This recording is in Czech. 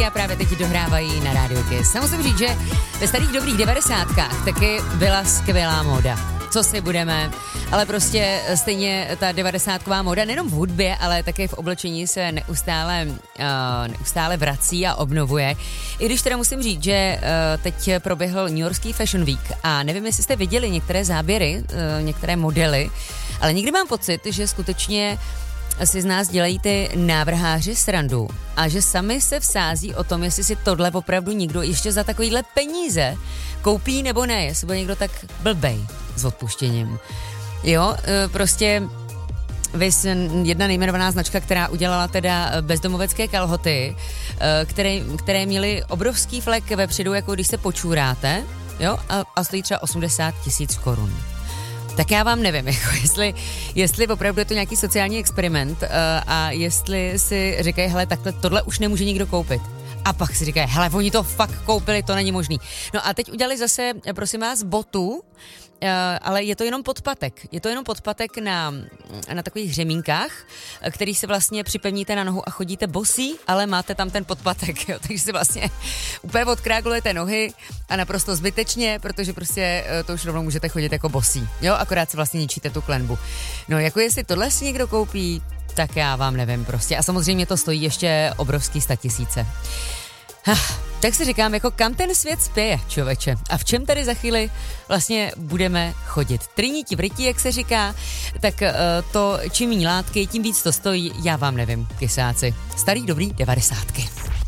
a právě teď dohrávají na Rádiu Kiss. A musím říct, že ve starých dobrých 90kách taky byla skvělá móda. Co si budeme, ale prostě stejně ta 90ková móda nejenom v hudbě, ale také v oblečení se neustále vrací a obnovuje. I když teda musím říct, že teď proběhl New Yorkský Fashion Week a nevím, jestli jste viděli některé záběry, některé modely, ale někdy mám pocit, že skutečně si z nás dělají ty návrháři srandu a že sami se vsází o tom, jestli si tohle opravdu někdo ještě za takovýhle peníze koupí nebo ne, jestli bude někdo tak blbej s odpuštěním. Jo, prostě vys jedna nejmenovaná značka, která udělala teda bezdomovecké kalhoty, které měly obrovský flek vepředu, jako když se počůráte, jo, a stojí třeba 80 000 korun. Tak já vám nevím, jako jestli opravdu je to nějaký sociální experiment a jestli si říkají, hele, takhle tohle už nemůže nikdo koupit. A pak si říkají, hele, oni to fakt koupili, to není možný. No a teď udělali zase, prosím vás, botu, ale je to jenom podpatek. Je to jenom podpatek na takových hřemínkách, který se vlastně připevníte na nohu a chodíte bosí, ale máte tam ten podpatek, jo, takže si vlastně úplně odkráglujete nohy a naprosto zbytečně, protože prostě to už rovnou můžete chodit jako bosí, jo, akorát si vlastně ničíte tu klenbu. No jako jestli tohle si někdo koupí, tak já vám nevím prostě. A samozřejmě to stojí ještě obrovský 100 000. Tak si říkám, jako kam ten svět spěje, člověče. A v čem tady za chvíli vlastně budeme chodit? Triníti vrytí, jak se říká, tak to čím méně látky, tím víc to stojí, já vám nevím, kysáci. Starý dobrý 90ky.